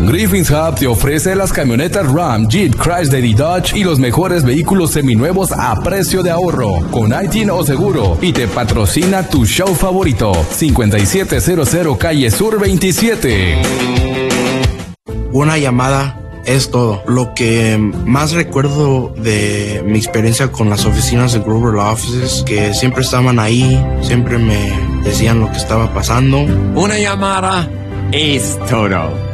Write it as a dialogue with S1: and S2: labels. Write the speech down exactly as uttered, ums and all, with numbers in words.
S1: Griffin's Hub te ofrece las camionetas Ram, Jeep, Chrysler y Dodge y los mejores vehículos seminuevos a precio de ahorro, con I T I N o seguro, y te patrocina tu show favorito, cincuenta y siete cero cero Calle Sur veintisiete.
S2: Una llamada es todo. Lo que más recuerdo de mi experiencia con las oficinas de Grover Law Offices, que siempre estaban ahí, siempre me decían lo que estaba pasando.
S3: Una llamada es todo.